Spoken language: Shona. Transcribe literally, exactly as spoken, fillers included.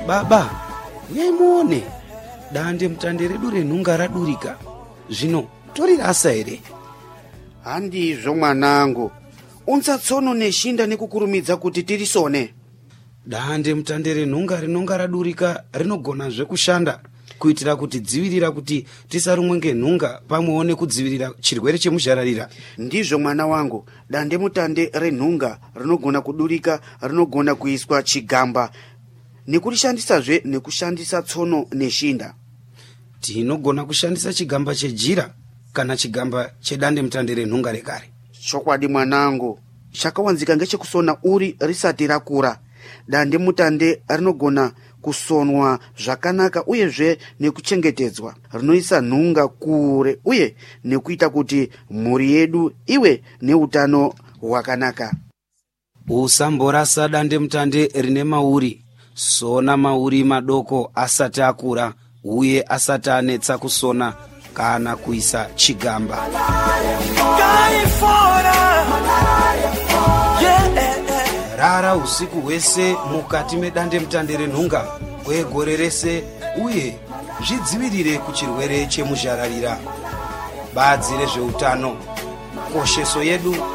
Baba, uyai muone. Dande mutande redu renhunga radurika. Zvino torirasa here? Handizvo mwanangu. Unza tsono neshinda nekukurumidza kuti tirisone. Dande mutande renhunga rinonga radurika rinogonazve kushanda kuitira kuti dzivirira kuti tisarumwe ngenhunga pamwewo nekudzivirira chirwere chemuzhararira. Ndizvo mwana wangu. Dande mutande renhunga rinogona kudurika, rinogona kuiswa chigamba nekurishandisazve nekushandisa tsono neshinda. Tinogona kushandisa chigamba chejira kana chigamba chedande mutande renhunga rekare. Chokwadi mwanangu. Chakawanzika ngechekusona uri risati rakura. Dande mutande rinogona kusonwa zvakanaka uyezve nekuchengetedzwa. Rinoisa nhunga kure uye nekuita kuti mhuri yedu iwe neutano hwakanaka. Usamborasa dande mutande rine mauri. Sona mauri madoko asati akura uye asati anetsa kusona kana kuisa chigamba. Rara usiku hwese mukati medande mutande renhunga kwegore rese uye zvidzivirire kuchirwere chemuzhararira. Bazi rezveutano, kosheso yedu